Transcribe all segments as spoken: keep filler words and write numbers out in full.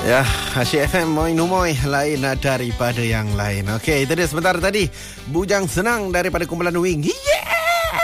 Ya, Asyik F M Moi Numoy lain daripada yang lain. Okey, itu dia sebentar tadi Bujang Senang daripada kumpulan Wing. Yeah!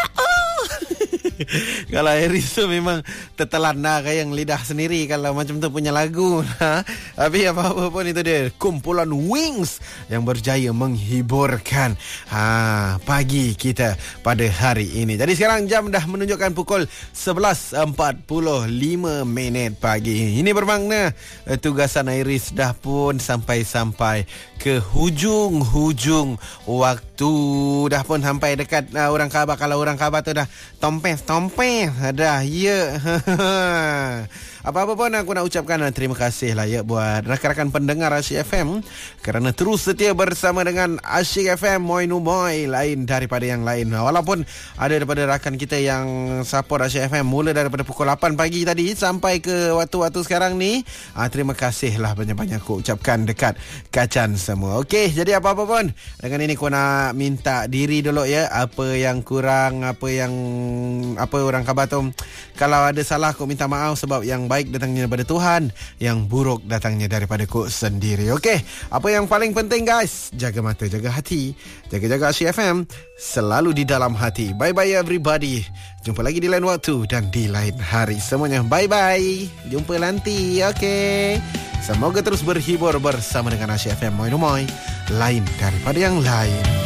Kalau Iris tu memang tertelan dah kayang lidah sendiri kalau macam tu punya lagu. Ha? Tapi apa-apa pun itu dia kumpulan Wings yang berjaya menghiburkan ha, pagi kita pada hari ini. Jadi sekarang jam dah menunjukkan pukul sebelas empat puluh lima minit pagi. Ini bermakna eh, tugasan Iris dah pun sampai-sampai ke hujung-hujung waktu. Dah pun sampai dekat uh, orang khabar. Kalau orang khabar tu dah tompes tompes dah ya. Apa-apa pun aku nak ucapkan terima kasih lah ya buat rakan-rakan pendengar Asyik F M kerana terus setia bersama dengan Asyik F M Moi Numoy lain daripada yang lain. Walaupun ada daripada rakan kita yang support Asyik F M mula daripada pukul lapan pagi tadi sampai ke waktu-waktu sekarang ni, ah, terima kasih lah banyak-banyak aku ucapkan dekat kacan semua. Okey, jadi apa-apa pun dengan ini aku nak minta diri dulu ya. Apa yang kurang, apa yang apa orang khabar tu, kalau ada salah aku minta maaf sebab yang baik datangnya daripada Tuhan, yang buruk datangnya daripada ku sendiri. Okey, apa yang paling penting guys, jaga mata, jaga hati, jaga-jaga Asyik F M selalu di dalam hati. Bye-bye everybody. Jumpa lagi di lain waktu dan di lain hari semuanya. Bye-bye. Jumpa nanti. Okey. Semoga terus berhibur bersama dengan Asyik F M Moi Numoy lain daripada yang lain.